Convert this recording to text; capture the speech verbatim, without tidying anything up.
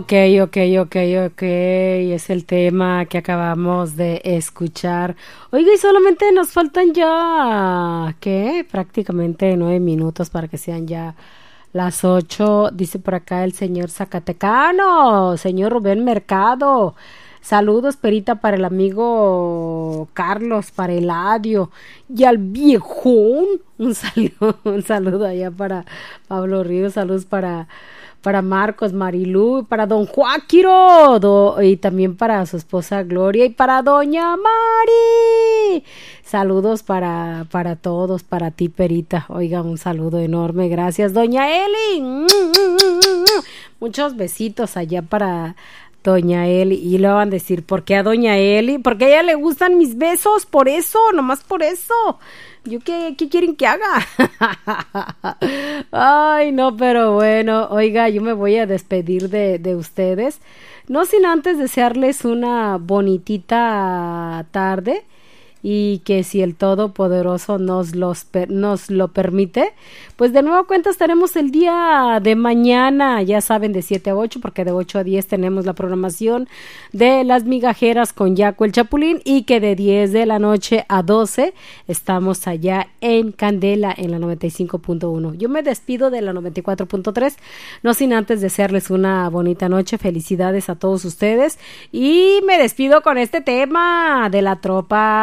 Ok, ok, ok, ok, es el tema que acabamos de escuchar. Oiga, y solamente nos faltan ya, ¿qué? Prácticamente nueve minutos para que sean ya las ocho, dice por acá el señor Zacatecano, señor Rubén Mercado. Saludos, Perita, para el amigo Carlos, para Eladio y al viejón. Un saludo, un saludo allá para Pablo Ríos, saludos para para Marcos, Marilú, para don Joaquiro do, y también para su esposa Gloria y para doña Mari. Saludos para, para todos, para ti, Perita. Oiga, un saludo enorme. Gracias, doña Eli. Muchos besitos allá para doña Eli. Y le van a decir, ¿por qué a doña Eli? Porque a ella le gustan mis besos, por eso, nomás por eso. ¿Yo qué, qué quieren que haga? Ay, no, pero bueno, oiga, yo me voy a despedir de, de ustedes. No sin antes desearles una bonitita tarde y que si el Todopoderoso nos, los, nos lo permite, pues de nuevo cuenta estaremos el día de mañana, ya saben, de siete a ocho, porque de ocho a diez tenemos la programación de Las Migajeras con Yaco el Chapulín y que de diez de la noche a doce estamos allá en Candela en la noventa y cinco punto uno. Yo me despido de la noventa y cuatro punto tres, no sin antes desearles una bonita noche, felicidades a todos ustedes y me despido con este tema de la tropa